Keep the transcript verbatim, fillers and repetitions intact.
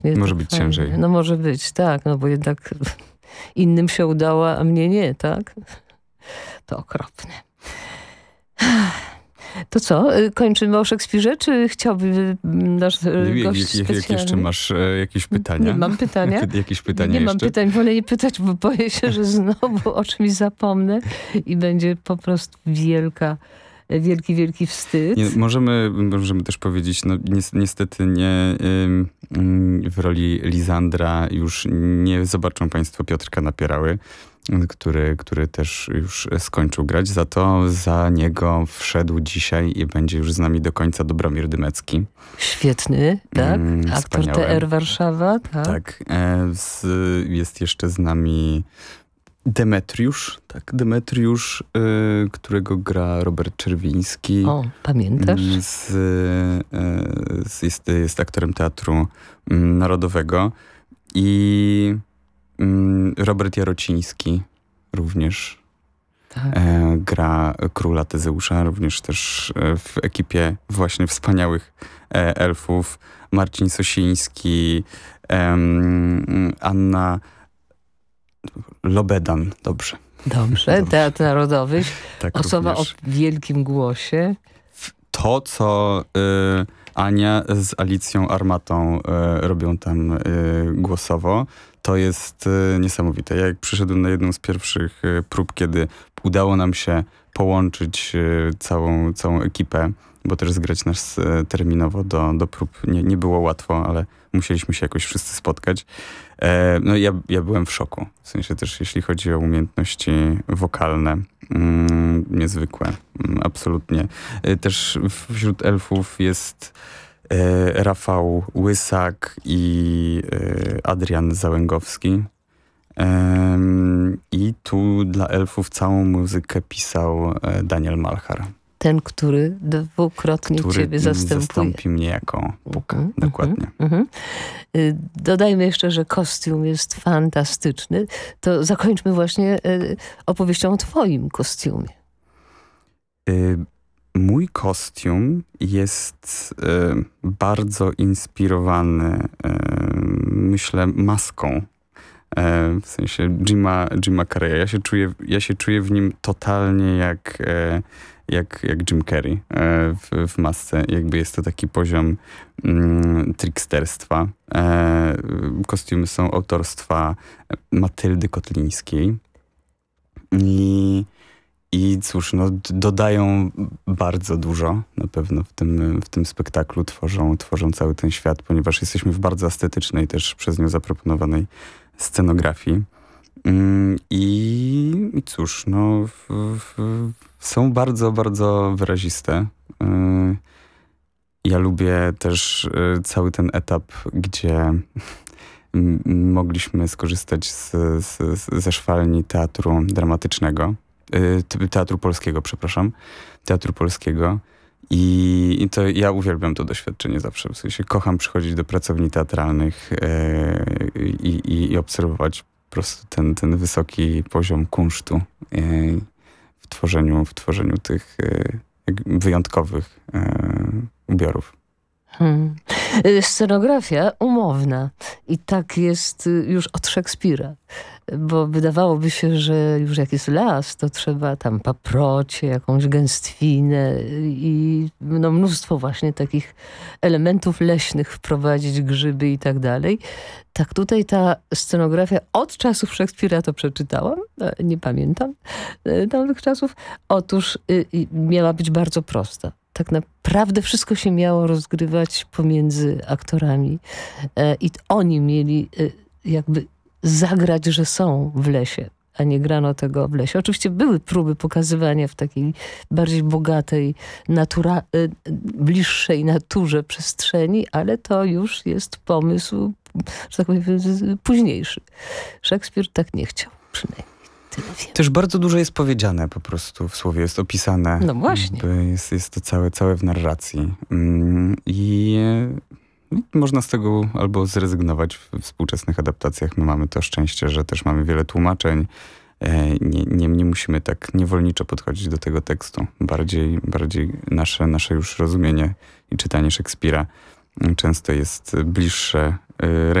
Nie może tak być fajnie. ciężej. No może być, tak, no bo jednak innym się udała, a mnie nie, tak? To okropne. To co, kończymy o Szekspirze, czy chciałby nasz gość jak, jak, jak jeszcze masz e, jakieś pytania? Nie mam pytania. jakieś pytania Nie jeszcze? mam pytań, wolę nie pytać, bo boję się, że znowu o czymś zapomnę i będzie po prostu wielka, wielki, wielki wstyd. Nie, możemy, możemy też powiedzieć, no niestety nie ym, ym, w roli Lizandra już nie zobaczą państwo Piotrka Napierały, który, który też już skończył grać. Za to za niego wszedł dzisiaj i będzie już z nami do końca Dobromir Dymecki. Świetny, tak? Mm, Aktor T R Warszawa, tak? Tak. E, z, jest jeszcze z nami Demetriusz, tak, Demetriusz, y, którego gra Robert Czerwiński. O, pamiętasz? Z, y, z, jest, jest aktorem Teatru Narodowego. I y, Robert Jarociński również tak. e, gra króla Tezeusza, również też w ekipie właśnie wspaniałych e, elfów. Marcin Sosiński, e, Anna Lobedan, dobrze. Dobrze, dobrze. Teatr Narodowy, tak, osoba również. o wielkim głosie. To, co y, Ania z Alicją Armatą y, robią tam y, głosowo, to jest y, niesamowite. Ja jak przyszedłem na jedną z pierwszych y, prób, kiedy udało nam się połączyć y, całą, całą ekipę, bo też zgrać nas y, terminowo do, do prób nie, nie było łatwo, ale musieliśmy się jakoś wszyscy spotkać. E, no ja, ja byłem w szoku. W sensie też jeśli chodzi o umiejętności wokalne, mm, niezwykłe. Mm, absolutnie. E, też wśród elfów jest e, Rafał Łysak i e, Adrian Załęgowski. E, I tu dla elfów całą muzykę pisał e, Daniel Malchar. Ten, który dwukrotnie który ciebie zastępuje. zastąpi mnie jako Bóg. Mm -hmm, dokładnie. Mm -hmm. Dodajmy jeszcze, że kostium jest fantastyczny. To zakończmy właśnie opowieścią o twoim kostiumie. Y mój kostium jest y bardzo inspirowany, y myślę, maską. W sensie Jima, Jima Carreya. Ja się czuję, ja się czuję w nim totalnie jak, jak, jak Jim Carrey w, w masce. Jakby jest to taki poziom mm, tricksterstwa. Kostiumy są autorstwa Matyldy Kotlińskiej. I, i cóż, no, dodają bardzo dużo na pewno w tym, w tym spektaklu. Tworzą, tworzą cały ten świat, ponieważ jesteśmy w bardzo estetycznej, też przez nią zaproponowanej scenografii. I, i cóż, no w, w, są bardzo, bardzo wyraziste. Ja lubię też cały ten etap, gdzie mogliśmy skorzystać z, z, ze szwalni teatru dramatycznego, teatru polskiego, przepraszam, teatru polskiego. I, I to ja uwielbiam to doświadczenie zawsze. W sensie kocham przychodzić do pracowni teatralnych yy, i, i obserwować po prostu ten, ten wysoki poziom kunsztu yy, w tworzeniu, w tworzeniu tych yy, wyjątkowych yy, ubiorów. Hmm. Scenografia umowna. I tak jest już od Szekspira. Bo wydawałoby się, że już jak jest las, to trzeba tam paprocie, jakąś gęstwinę i no mnóstwo właśnie takich elementów leśnych wprowadzić, grzyby i tak dalej. Tak tutaj ta scenografia od czasów Szekspira to przeczytałam, nie pamiętam tamtych czasów. Otóż miała być bardzo prosta. Tak naprawdę wszystko się miało rozgrywać pomiędzy aktorami i oni mieli jakby zagrać, że są w lesie, a nie grano tego w lesie. Oczywiście były próby pokazywania w takiej bardziej bogatej, natura, bliższej naturze przestrzeni, ale to już jest pomysł, że tak powiem, późniejszy. Szekspir tak nie chciał, przynajmniej. Tyle wiem. Też bardzo dużo jest powiedziane po prostu w słowie, jest opisane. No właśnie. Jest, jest to całe, całe w narracji. I można z tego albo zrezygnować w współczesnych adaptacjach. My mamy to szczęście, że też mamy wiele tłumaczeń. Nie, nie, nie musimy tak niewolniczo podchodzić do tego tekstu. Bardziej, bardziej nasze, nasze już rozumienie i czytanie Szekspira często jest bliższe